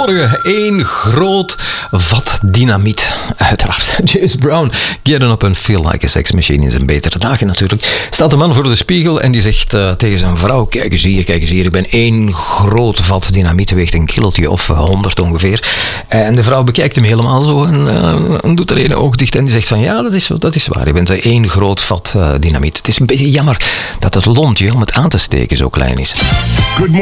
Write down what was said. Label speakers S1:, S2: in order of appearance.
S1: Goedemorgen. Eén groot vat dynamiet. Uiteraard. James Brown. Get up and feel like a sex machine in zijn betere dagen natuurlijk. Staat de man voor de spiegel en die zegt tegen zijn vrouw: kijk eens hier. Ik ben één groot vat dynamiet. Weegt een kilootje of 100 ongeveer. En de vrouw bekijkt hem helemaal zo en doet er één oog dicht en die zegt van ja, dat is waar. Je bent één groot vat dynamiet. Het is een beetje jammer dat het lontje om het aan te steken zo klein is.